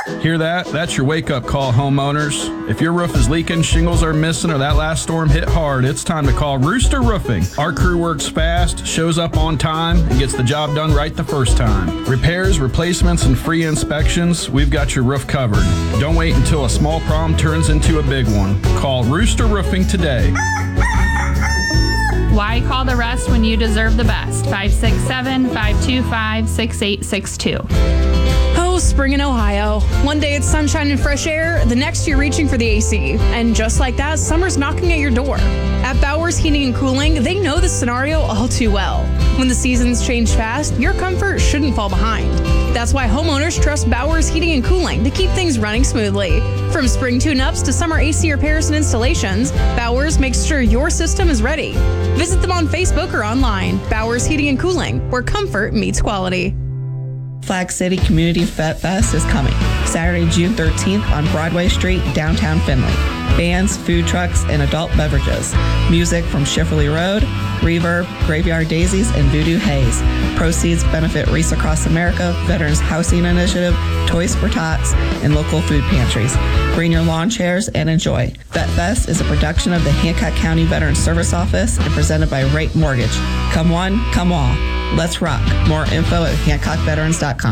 Hear that? That's your wake-up call, homeowners. If your roof is leaking, shingles are missing, or that last storm hit hard, it's time to call Rooster Roofing. Our crew works fast, shows up on time, and gets the job done right the first time. Repairs, replacements, and free inspections, we've got your roof covered. Don't wait until a small problem turns into a big one. Call Rooster Roofing today. Why call the rest when you deserve the best? 567-525-6862. Oh, spring in Ohio. One day it's sunshine and fresh air, the next you're reaching for the AC. And just like that, summer's knocking at your door. At Bowers Heating and Cooling, they know this scenario all too well. When the seasons change fast, your comfort shouldn't fall behind. That's why homeowners trust Bowers Heating and Cooling to keep things running smoothly. From spring tune-ups to summer AC repairs and installations, Bowers makes sure your system is ready. Visit them on Facebook or online. Bowers Heating and Cooling, where comfort meets quality. Flag City Community Fest is coming Saturday, June 13th on Broadway Street, downtown Findlay. Bands, food trucks, and adult beverages. Music from Schifferly Road, Reverb, Graveyard Daisies, and Voodoo Haze. Proceeds benefit Reese Across America, Veterans Housing Initiative, Toys for Tots, and local food pantries. Bring your lawn chairs and enjoy. Vet Fest is a production of the Hancock County Veterans Service Office and presented by Rate Mortgage. Come one, come all. Let's rock. More info at HancockVeterans.com.